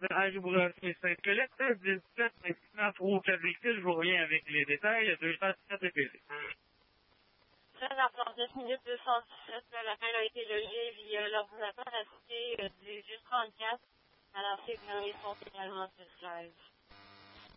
algebra C5. Le test 17, maintenant, 3 ou 4 véhicules, je vous reviens avec les détails. 207 EPC. Très important, 10 minutes 217, l'appel a été logé via l'ordinateur assisté du 34 à la sécurité sont également sur live.